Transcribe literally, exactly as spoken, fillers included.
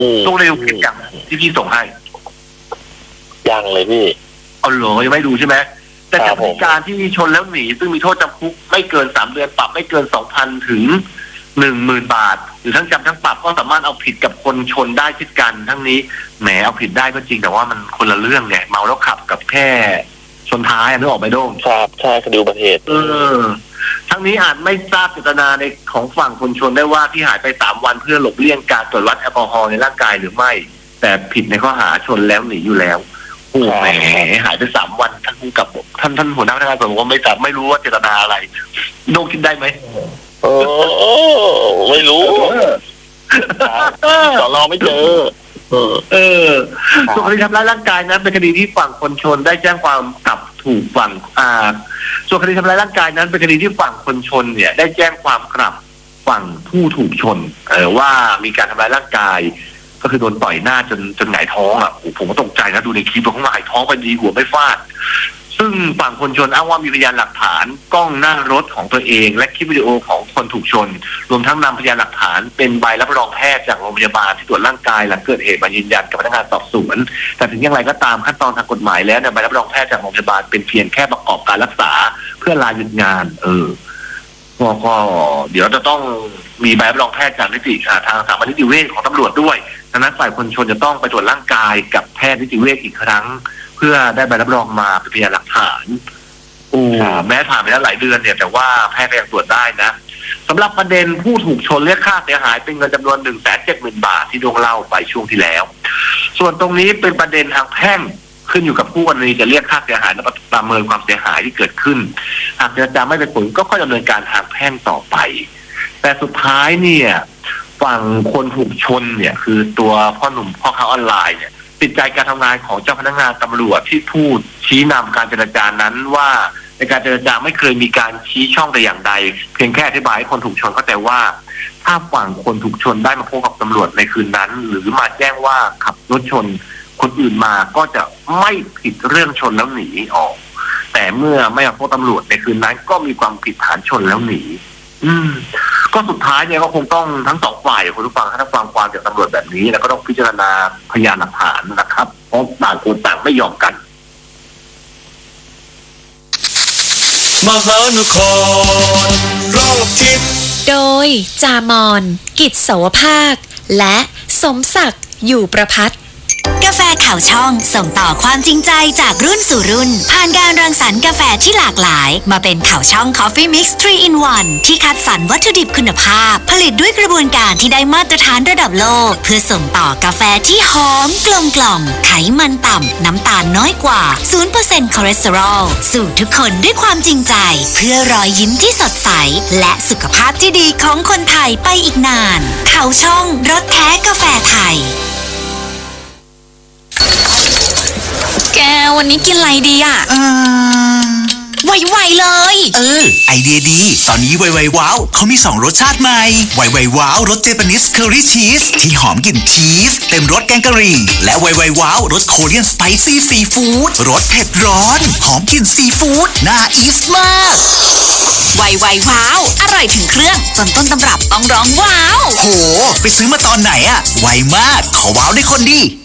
ต้องเร็วเก็บอย่างที่พี่ส่งให้ยังเลยพี่เอาเหรอยังไม่ดูใช่ไหมแต่จากพฤติการที่ชนแล้วหนีซึ่งมีโทษจำคุกไม่เกินสามเดือนปรับไม่เกินสองพันถึงหนึ่งหมื่นบาทหรือทั้งจำทั้งปรับก็สามารถเอาผิดกับคนชนได้เช่นกันทั้งนี้แหมเอาผิดได้ก็จริงแต่ว่ามันคนละเรื่องไงเมาแล้วขับกับแค่ชนท้ายนึกออกไหมโด้งครับใช่คดีอุบัติเหตุเออทั้งนี้อาจไม่ทราบเจตนาในของฝั่งคนชนได้ว่าที่หายไปสามวันเพื่อหลบเลี่ยงการตรวจวัดแอลกอฮอล์ในร่างกายหรือไม่แต่ผิดในข้อหาชนแล้วหนีอยู่แล้วโอ้แหมหายไปสามวันท่านผู้กับท่านท่านหัวหน้าพนักงานสอบสวนไม่ทราบไม่รู้ว่าเจตนาอะไรโด้งคิดได้ไหมโอ้ไม่รู้สอนรอไม่เจอเออส่วนคดีทำร้ายร่างกายนั้นเป็นคดีที่ฝั่งคนชนได้แจ้งความกับถูกฝั่งอ่าส่วนคดีทำร้ายร่างกายนั้นเป็นคดีที่ฝั่งคนชนเนี่ยได้แจ้งความกลับฝั่งผู้ถูกชนเออว่ามีการทำร้ายร่างกายก็คือโดนต่อยหน้าจนจนหงายท้องอ่ะผมก็ตกใจนะดูในคลิปว่าเขาหงายท้องไปดีหัวไม่ฟาดซึ่งฝั่งคนชนอ้างว่ามีพยานหลักฐานกล้องหน้ารถของตัวเองและคลิปวิดีโอของคนถูกชนรวมทั้งนำพยานหลักฐานเป็นใบรับรองแพทย์จากโรงพยาบาลที่ตรวจร่างกายหลังเกิดเหตุมายืนยันกับพนักงานสอบสวนแต่ถึงอย่างไรก็ตามขั้นตอนทางกฎหมายแล้วเนี่ยใบรับรองแพทย์จากโรงพยาบาลเป็นเพียงแค่ประกอบการรักษาเพื่อลาหยุดงานเออก็ก็เดี๋ยวจะต้องมีใบรับรองแพทย์จากนิติทางสถาบันนิติเวชของตำรวจด้วยดังนั้นฝ่ายคนชนจะต้องไปตรวจร่างกายกับแพทย์นิติเวชอีกครั้งเพื่อได้ใบรับรองมาเป็นพยานหลักฐานโอ้แม้ผ่านไปแล้วหลายเดือนเนี่ยแต่ว่าแพทย์ก็ยังตรวจได้นะสำหรับประเด็นผู้ถูกชนเรียกค่าเสียหายเป็นเงินจำนวนหนึ่งแสนเจ็ดหมื่นบาทที่ดวงเล่าไปช่วงที่แล้วส่วนตรงนี้เป็นประเด็นทางแพ่งขึ้นอยู่กับผู้กรณีจะเรียกค่าเสียหายและประเมินความเสียหายที่เกิดขึ้นหากเจรจาไม่เป็นผลก็ค่อยดำเนินการทางแพ่งต่อไปแต่สุดท้ายเนี่ยฝั่งคนถูกชนเนี่ยคือตัวพ่อหนุ่มพ่อค้าออนไลน์เนี่ยติดใจการทำงานของเจ้าพนักงานตำรวจที่พูดชี้นำการเจรจานั้นว่าในการเจรจาไม่เคยมีการชี้ช่องแต่อย่างใดเพียงแค่อธิบายให้คนถูกชนเข้าใจว่าถ้าฝั่งคนถูกชนได้มาพบกับตำรวจในคืนนั้นหรือมาแจ้งว่าขับรถชนคนอื่นมาก็จะไม่ผิดเรื่องชนแล้วหนีออกแต่เมื่อไม่มาพบตำรวจในคืนนั้นก็มีความผิดฐานชนแล้วหนีอืมก็สุดท้ายเนี่ยก็คงต้องทั้งสองฝ่ายคุณผู้ฟังถ้าฟังความจากตำรวจแบบนี้แล้วก็ต้องพิจารณาพยานหลักฐานนะครับเพราะต่างคนต่างไม่ยอมกันมหานครรอบทิศโดยจามอนกิจเสาวภาคและสมศักดิ์อยู่ประภัตกาแฟข่าวช่องส่งต่อความจริงใจจากรุ่นสู่รุ่นผ่านการรังสรรค์กาแฟที่หลากหลายมาเป็นข่าวช่อง Coffee Mix ทรี in วัน ที่คัดสรรวัตถุดิบคุณภาพผลิตด้วยกระบวนการที่ได้มาตรฐานระดับโลกเพื่อส่งต่อกาแฟที่หอมกลมกล่อมไขมันต่ำน้ำตาลน้อยกว่า ศูนย์เปอร์เซ็นต์ คอเลสเตอรอลสู่ทุกคนด้วยความจริงใจเพื่อรอยยิ้มที่สดใสและสุขภาพที่ดีของคนไทยไปอีกนานข่าวช่องรสแท้กาแฟไทยแกวันนี้กินอะไรดีอ่ะอืมไวๆเลยเออไอเดียดีตอนนี้ไวๆว้าวเขามีสองรสชาติใหม่ไวๆว้าวรสเจแปนิสเคอรี่ชีสที่หอมกลิ่นชีสเต็มรสแกงกะหรี่และไวๆว้าวรสโคเรียนสไปซี่ซีฟู้ดรสเผ็ดร้อนหอมกลิ่นซีฟู้ดน่าอีสมากไวๆว้าวอร่อยถึงเครื่องจนต้นตำรับต้องร้องว้าวโหไปซื้อมาตอนไหนอะไวมากขอว้าวได้คนดี